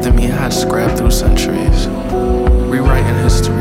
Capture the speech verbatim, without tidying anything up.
teaching me how to scrap through centuries, rewriting history.